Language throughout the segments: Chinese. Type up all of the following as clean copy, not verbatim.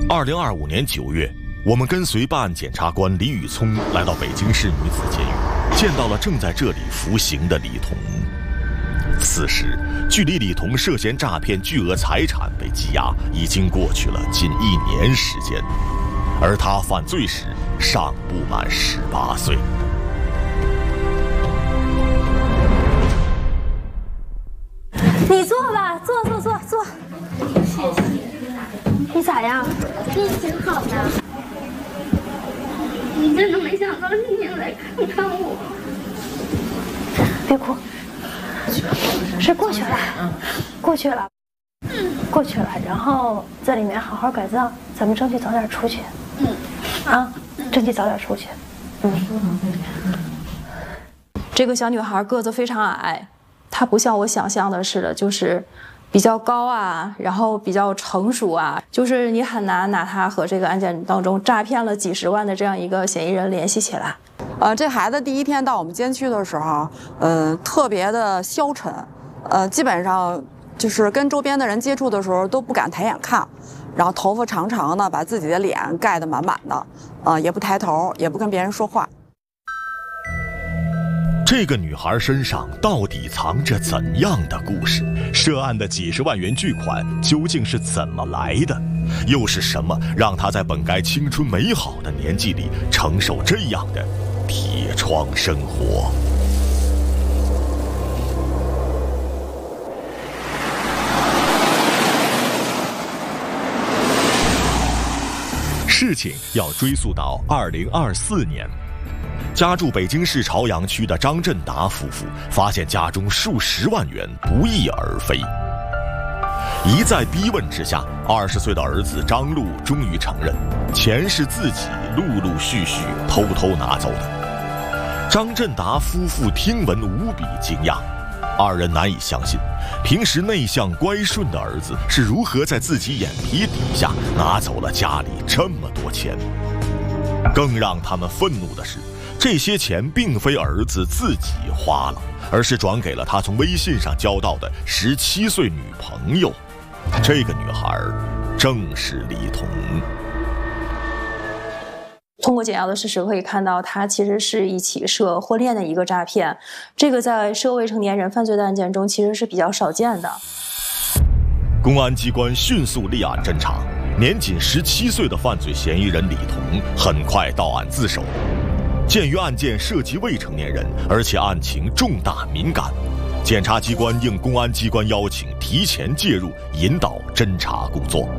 2025年9月，我们跟随办案检察官李宇聪来到北京市女子监狱，见到了正在这里服刑的李彤。此时，距离李彤涉嫌诈骗巨额财产被羁押已经过去了近1年时间，而他犯罪时尚不满18岁。 你坐吧，坐。 谢谢。 你咋样？ 你挺好的。你真的没想到今天来看看我。 别哭，是过去了，过去了，过去了。然后在里面好好改造，咱们争取早点出去。争取早点出去。 这个小女孩个子非常矮，她不像我想象的似的，就是比较高啊，然后比较成熟啊，就是你很难拿她和这个案件当中诈骗了几十万的这样一个嫌疑人联系起来。 这孩子第一天到我们监区的时候，特别的消沉，基本上就是跟周边的人接触的时候都不敢抬眼看，然后头发长长的，把自己的脸盖得满满的，也不抬头，也不跟别人说话。 这个女孩身上到底藏着怎样的故事？涉案的几十万元巨款究竟是怎么来的？又是什么让她在本该青春美好的年纪里承受这样的铁窗生活？事情要追溯到2024年。家住北京市朝阳区的张振达夫妇发现家中数十万元不翼而飞。一再逼问之下，20岁的儿子张璐终于承认，钱是自己陆陆续续偷偷拿走的。张振达夫妇听闻无比惊讶，二人难以相信，平时内向乖顺的儿子是如何在自己眼皮底下拿走了家里这么多钱。更让他们愤怒的是，这些钱并非儿子自己花了，而是转给了他从微信上交到的17岁女朋友。这个女孩正是李彤。 通过简要的事实可以看到，它其实是一起涉婚恋的一个诈骗，这个在涉未成年人犯罪的案件中其实是比较少见的。 公安机关迅速立案侦查，年仅17岁的犯罪嫌疑人李彤很快到案自首。鉴于案件涉及未成年人，而且案情重大敏感，检察机关应公安机关邀请提前介入，引导侦查工作。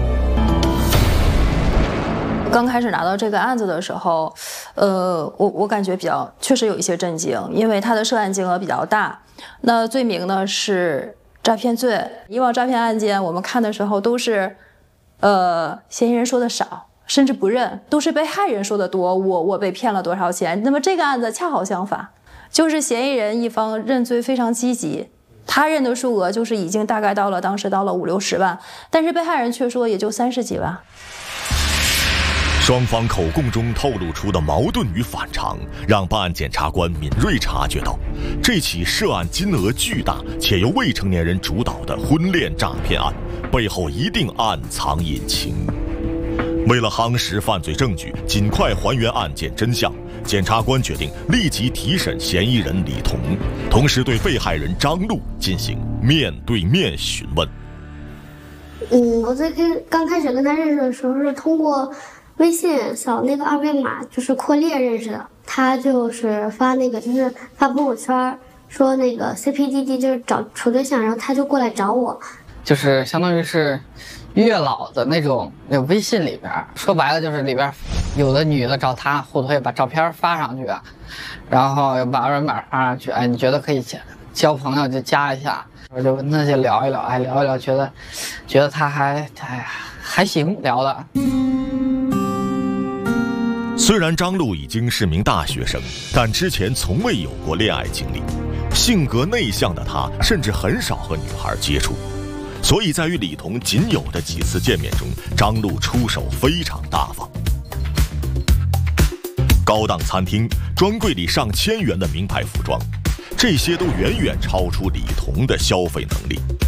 刚开始拿到这个案子的时候，我感觉确实有一些震惊，因为它的涉案金额比较大。那罪名呢是诈骗罪。以往诈骗案件我们看的时候都是，嫌疑人说的少，甚至不认，都是被害人说的多，我被骗了多少钱。那么这个案子恰好相反，就是嫌疑人一方认罪非常积极，他认的数额就是已经大概当时到了50、60万，但是被害人却说也就30几万。 双方口供中透露出的矛盾与反常，让办案检察官敏锐察觉到，这起涉案金额巨大且由未成年人主导的婚恋诈骗案背后一定暗藏隐情。为了夯实犯罪证据，尽快还原案件真相，检察官决定立即提审嫌疑人李彤，同时对被害人张璐进行面对面询问。 我刚开始跟他认识的时候是通过微信扫那个2维码，就是扩列认识的。他就是发朋友圈说那个 CPDD 就是处对象，然后他就过来找我， 就是相当于是月老的那种微信里边，说白了就是里边有的女的找他，会不会把照片发上去啊，然后把2维码发上去，你觉得可以交朋友就加一下，我就跟他就聊一聊，聊一聊，觉得他还行聊的。 虽然张璐已经是名大学生，但之前从未有过恋爱经历，性格内向的他甚至很少和女孩接触，所以在与李彤仅有的几次见面中，张璐出手非常大方。高档餐厅，专柜里上千元的名牌服装，这些都远远超出李彤的消费能力。